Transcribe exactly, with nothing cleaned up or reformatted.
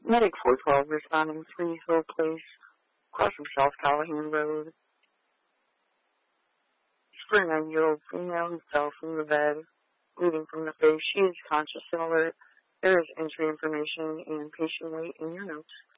Medic four twelve responding, please hold place. Across from South Callahan Road. forty-nine-year-old female who fell from the bed, bleeding from the face. She is conscious and alert. There is entry information and patient weight in your notes.